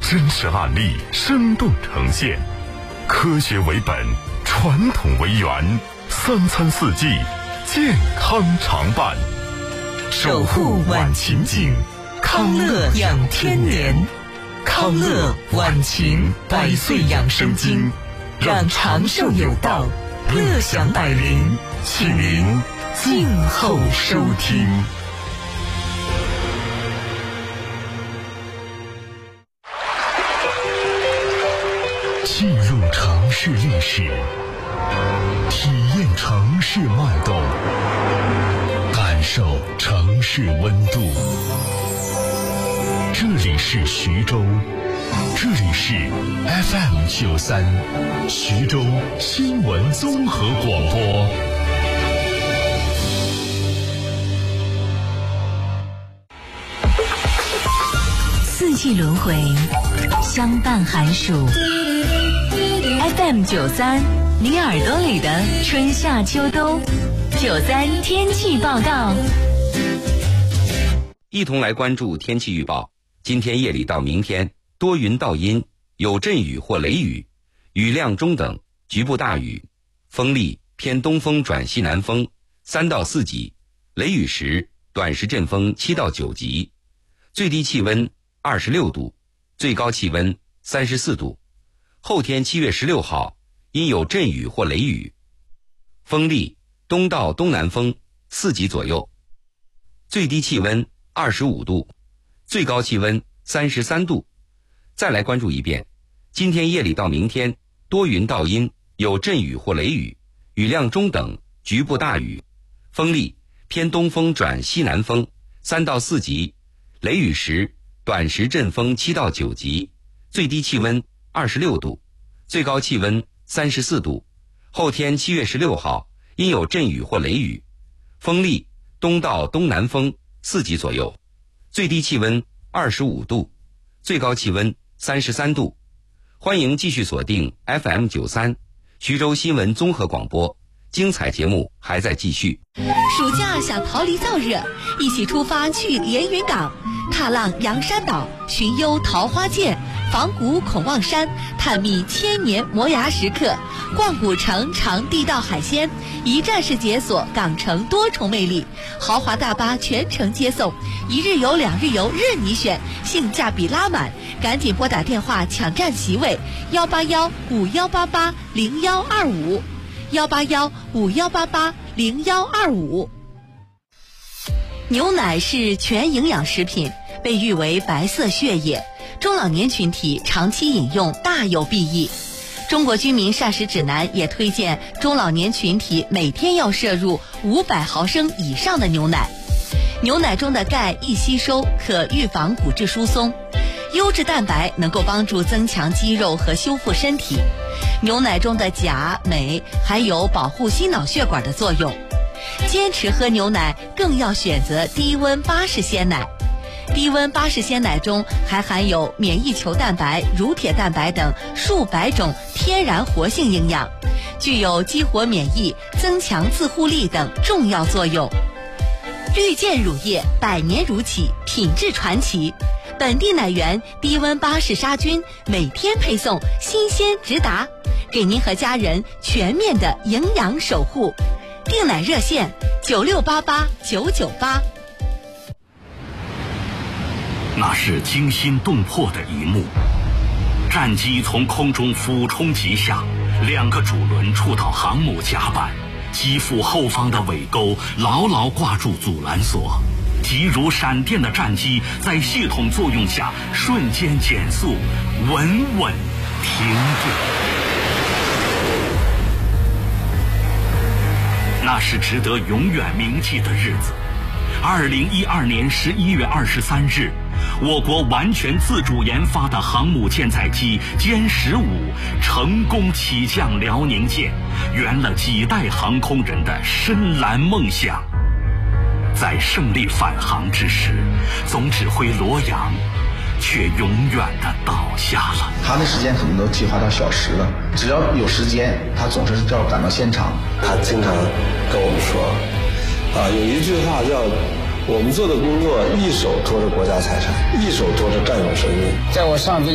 真实案例生动呈现，科学为本，传统为源，3餐4季健康常伴， 守护晚晴景，康乐养天年。康乐晚晴100岁养生经，让长寿有道，乐享百龄，请您静候收听。 进入城市历史，体验城市脉动，感受城市温度。这里是徐州，这里是 FM93 徐州新闻综合广播。 四季轮回，相伴寒暑。FM93，你耳朵里的春夏秋冬。93天气报告。 一同来关注天气预报。今天夜里到明天，多云到阴，有阵雨或雷雨，雨量中等，局部大雨，风力偏东风转西南风3到4级，雷雨时短时阵风7到9级，最低气温26度，最高气温34度。后天7月16号，因有阵雨或雷雨，风力东到东南风4级左右，最低气温25度，最高气温33度。再来关注一遍，今天夜里到明天，多云到阴，有阵雨或雷雨，雨量中等，局部大雨，风力偏东风转西南风3到4级，雷雨时短时阵风7到9级，最低气温26度，最高气温34度。后天7月16号，因有阵雨或雷雨，风力东到东南风4级左右，最低气温25度，最高气温33度。欢迎继续锁定 FM93 徐州新闻综合广播，精彩节目还在继续。 暑假想逃离燥热，一起出发去连云港，踏浪阳山岛，寻幽桃花涧，访古孔望山，探秘千年磨牙时刻，逛古城尝地道海鲜，一站式解锁港城多重魅力。豪华大巴全程接送，1日游2日游任你选，性价比拉满。赶紧拨打电话抢占席位，18151880125 18151880125。牛奶是全营养食品，被誉为白色血液，中老年群体长期饮用大有裨益。中国居民膳食指南也推荐中老年群体每天要摄入500毫升以上的牛奶。牛奶中的钙易吸收，可预防骨质疏松；优质蛋白能够帮助增强肌肉和修复身体。牛奶中的钾、镁还有保护心脑血管的作用。坚持喝牛奶更要选择低温巴氏鲜奶。低温巴氏鲜奶中还含有免疫球蛋白、乳铁蛋白等数百种天然活性营养，具有激活免疫、增强自护力等重要作用。绿箭乳业100年乳企，品质传奇，本地奶源低温巴氏杀菌，每天配送，新鲜直达，给您和家人全面的营养守护。订奶热线9688-998。 那是惊心动魄的一幕，战机从空中俯冲急下，2个主轮触到航母甲板，机腹后方的尾钩牢牢挂住阻拦索，急如闪电的战机在系统作用下瞬间减速，稳稳停顿。那是值得永远铭记的日子。2012年11月23日，我国完全自主研发的航母舰载机歼15成功起降辽宁舰，圆了几代航空人的深蓝梦想。在胜利返航之时，总指挥罗阳却永远的倒下了。 他的时间可能都计划到小时了，只要有时间，他总是要赶到现场。 他经常跟我们说，有一句话叫我们做的工作一手托着国家财产，一手托着战友生命。 在我上飞